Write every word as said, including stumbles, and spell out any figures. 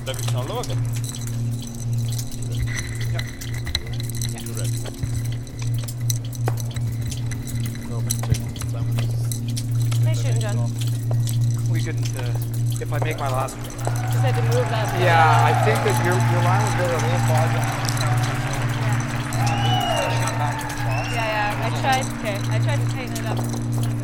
Darf ich snarare again? Yep. Yeah. You're ready. No, Mission, John. We couldn't, uh, if I make my last... Just had to move that. Yeah, I think that your, your line was very a little foggy. Yeah, yeah. I tried. Okay, I tried to tighten it up.